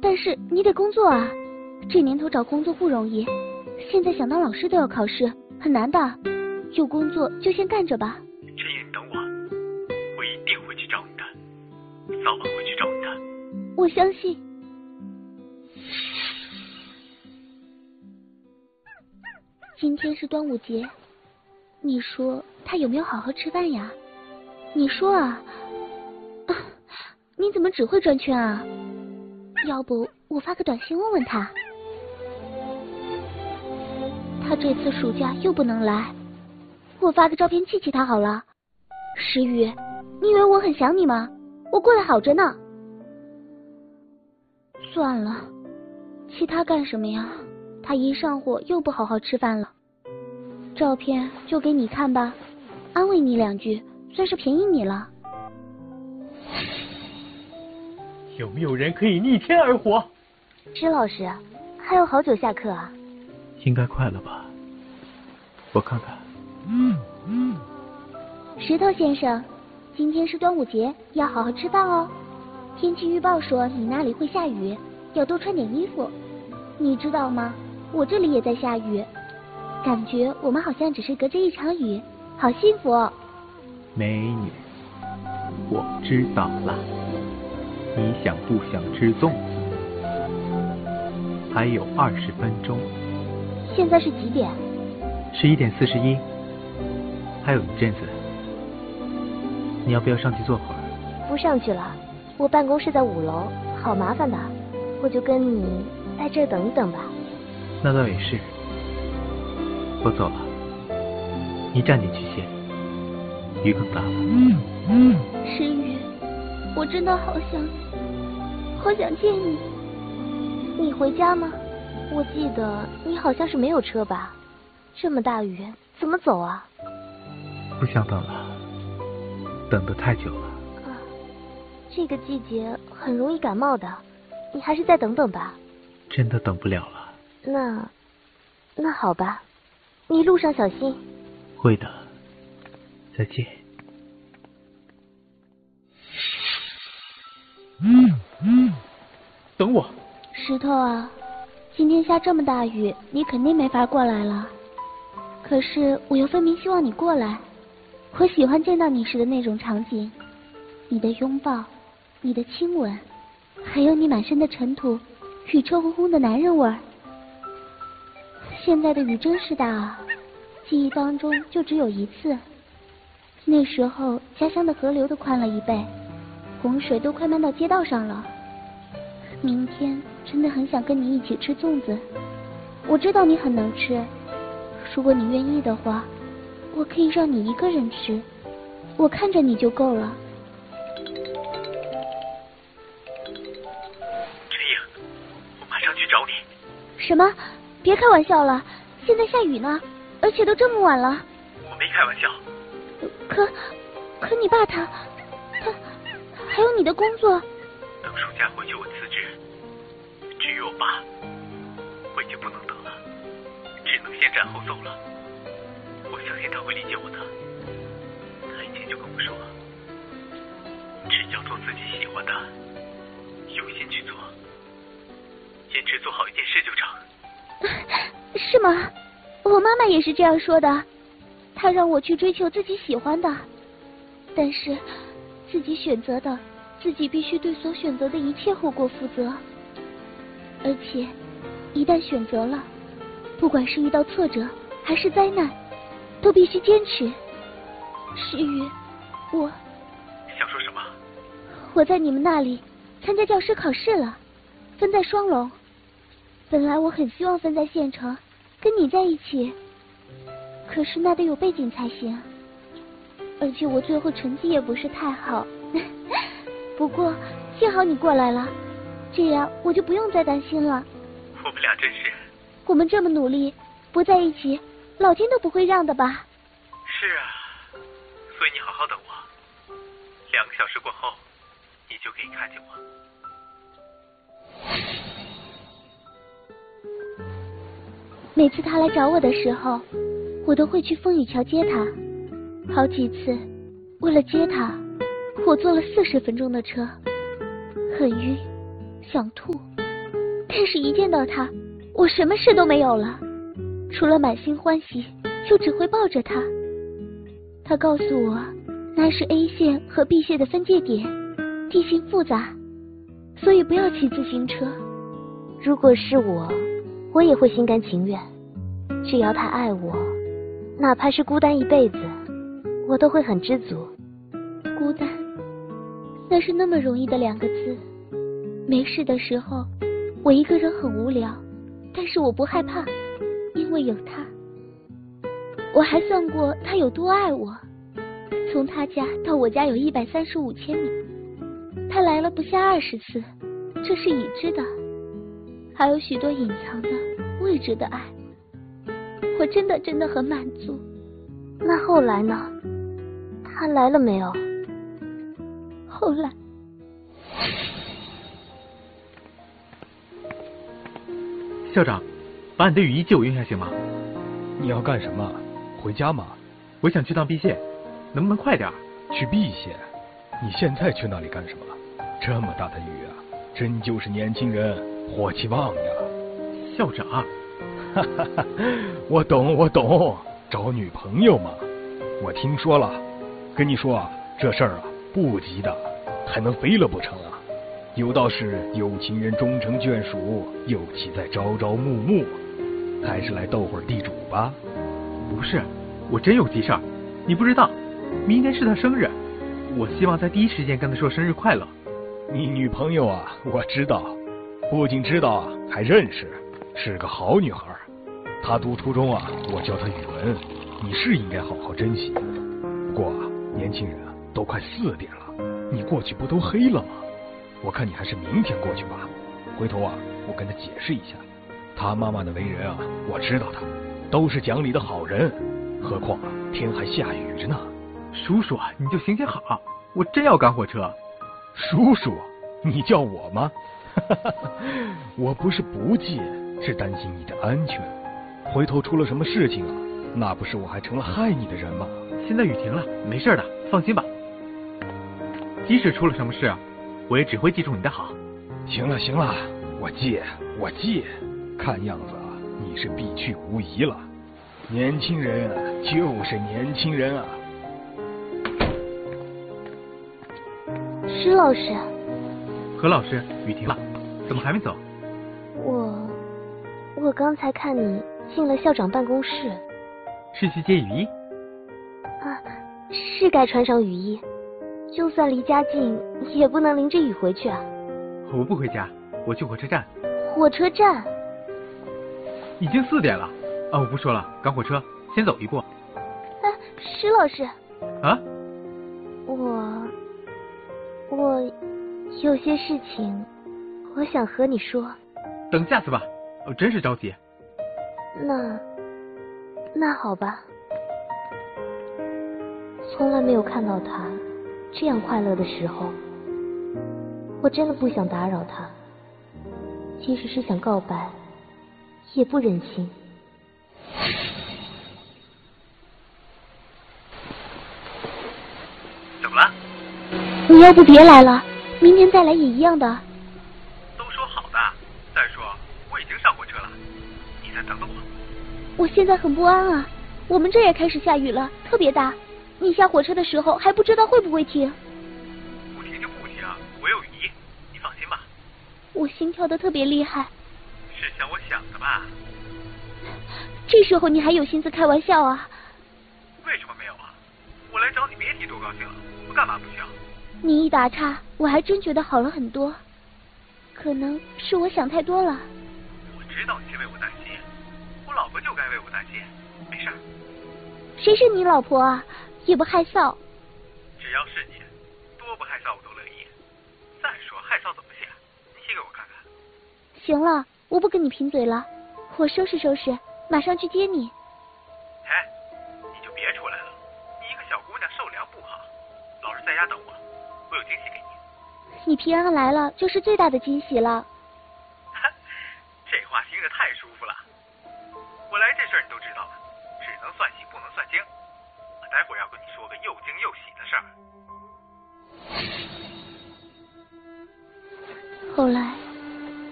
但是你得工作啊，这年头找工作不容易，现在想当老师都要考试，很难的。有工作就先干着吧。 陈烨，你等我，我一定会去找你的，早晚会去找你的。 我相信。今天是端午节，你说他有没有好好吃饭呀？你说啊，你怎么只会转圈啊？要不我发个短信问问他。他这次暑假又不能来，我发个照片气气他好了。石宇，你以为我很想你吗？我过得好着呢。算了，其他干什么呀？他一上火又不好好吃饭了。照片就给你看吧，安慰你2句，算是便宜你了。 有没有人可以逆天而活？ 施老师，还有好久下课啊？ 应该快了吧？我看看。 石头先生，今天是端午节，要好好吃饭哦。天气预报说你那里会下雨，要多穿点衣服。你知道吗？我这里也在下雨，感觉我们好像只是隔着一场雨，好幸福哦。 美女，我知道了，你想不想吃粽子？还有20分钟。 现在是几点 ？11点41，还有一阵子。你要不要上去坐会儿？ 不上去了，我办公室在5楼，好麻烦的，我就跟你在这儿等一等吧。 那倒也是，我走了，你站进去先，雨更大了。 石宇，我真的好想见你。你回家吗？我记得你好像是没有车吧？这么大雨怎么走啊？ 不想等了，等得太久了。 这个季节很容易感冒的，你还是再等等吧。 真的等不了了。 那好吧，你路上小心。 会的，再见。等我。 石头啊，今天下这么大雨，你肯定没法过来了。可是我又分明希望你过来，我喜欢见到你时的那种场景，你的拥抱，你的亲吻，还有你满身的尘土与臭烘烘的男人味儿。现在的雨真是大啊，记忆当中就只有一次，那时候家乡的河流都宽了1倍，洪水都快漫到街道上了。明天真的很想跟你一起吃粽子，我知道你很能吃，如果你愿意的话，我可以让你一个人吃，我看着你就够了。 陈烨，我马上去找你。 什么？别开玩笑了，现在下雨呢，而且都这么晚了。 我没开玩笑。 可你爸他还有你的工作。 等暑假回去我辞职。至于我爸，我已经不能等了，只能先斩后奏了。我相信他会理解我的。他以前就跟我说，只要做自己喜欢的，用心去做，坚持做好一件事就成。 是吗？我妈妈也是这样说的，她让我去追求自己喜欢的，但是自己选择的，自己必须对所选择的一切后果负责，而且一旦选择了，不管是遇到挫折还是灾难，都必须坚持。石宇，我想说什么？ 我在你们那里参加教师考试了，分在双龙。本来我很希望分在县城跟你在一起，可是那得有背景才行，而且我最后成绩也不是太好。不过幸好你过来了，这样我就不用再担心了。 我们俩真是…… 我们这么努力，不在一起，老天都不会让的吧？ 是啊，所以你好好等我，2个小时过后，你就可以看见我。 每次他来找我的时候，我都会去风雨桥接他。好几次，为了接他，我坐了40分钟的车，很晕，想吐， 但是一见到他，我什么事都没有了，除了满心欢喜，就只会抱着他。他告诉我，那是 A 线和 B 线的分界点，地形复杂，所以不要骑自行车。 如果是我也会心甘情愿。只要他爱我，哪怕是孤单一辈子，我都会很知足。 孤单，那是那么容易的2个字。没事的时候，我一个人很无聊，但是我不害怕，因为有他。我还算过他有多爱我，从他家到我家有135千米，他来了不下20次，这是已知的，还有许多隐藏的未知的爱。我真的很满足。 那后来呢？他来了没有？ 后来， 校长，把你的雨衣借我用下行吗？ 你要干什么？回家吗？ 我想去趟碧县，能不能快点？ 去碧县？你现在去那里干什么？这么大的雨啊，真就是年轻人火气旺呀。 校长， 哈哈哈，我懂，找女朋友嘛。我听说了，跟你说啊，这事儿啊不急的，还能飞了不成啊？有道是有情人终成眷属，有期在朝朝暮暮，还是来斗会儿地主吧。 不是，我真有急事儿，你不知道，明天是他生日，我希望在第一时间跟他说生日快乐。 你女朋友啊，我知道，不仅知道啊，还认识，是个好女孩。她读初中啊，我教她语文，你是应该好好珍惜。不过啊，年轻人啊，都快4点了，你过去不都黑了吗？我看你还是明天过去吧。回头啊，我跟她解释一下，她妈妈的为人啊，我知道她都是讲理的好人，何况啊，天还下雨着呢。 叔叔，你就行行好，我真要赶火车。 叔叔，你叫我吗？我不是不借，是担心你的安全。回头出了什么事情啊，那不是我还成了害你的人吗？ 现在雨停了，没事的，放心吧。即使出了什么事啊，我也只会记住你的好。 行了，我借。看样子啊，你是必去无疑了。年轻人啊，就是年轻人啊。 施老师。 何老师，雨停了，怎么还没走？ 我刚才看你进了校长办公室。 是去接雨衣？ 啊，是该穿上雨衣，就算离家近，也不能淋着雨回去啊。 我不回家，我去火车站。 火车站？ 已经4点了。啊，我不说了，赶火车，先走一步。 施老师。 啊？ 我有些事情，我想和你说。 等下次吧，我真是着急。 那好吧。从来没有看到他这样快乐的时候，我真的不想打扰他，即使是想告白，也不忍心。 怎么了？ 你要不别来了，明天再来也一样的。 都说好的，再说我已经上火车了，你再等等我。 我现在很不安啊，我们这也开始下雨了，特别大。你下火车的时候还不知道会不会停。 不停就不停，我有雨衣，你放心吧。 我心跳得特别厉害。 是像我想的吧？ 这时候你还有心思开玩笑啊？ 为什么没有啊？我来找你别提多高兴了，我干嘛不行？ 你一打岔，我还真觉得好了很多。可能是我想太多了。 我知道你是为我担心，我老婆就该为我担心，没事。 谁是你老婆啊？也不害臊。 只要是你，多不害臊我都乐意。再说害臊怎么写？你写给我看看。 行了，我不跟你贫嘴了，我收拾收拾，马上去接你。 哎，你就别出来了，你一个小姑娘受凉不好，老实在家等我，我有惊喜给你。 你平安来了，就是最大的惊喜了。 这话听着太舒服了。我来这事儿你都知道了，只能算喜不能算惊。我待会儿要跟你说个又惊又喜的事儿。 后来